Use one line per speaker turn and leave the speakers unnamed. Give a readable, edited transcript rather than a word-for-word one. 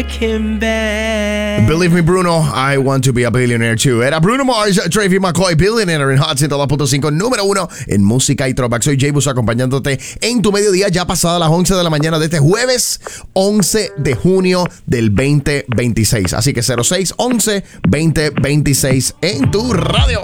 Believe me, Bruno, I want to be a billionaire too. Era Bruno Mars, Travis McCoy, Billionaire en Hot 102.5, número 1 en música y throwback. Soy Jay Bus acompañándote en tu mediodía, ya pasada las 11 de la mañana de este jueves 11 de junio del 2026. Así que 06 11 2026 en tu radio.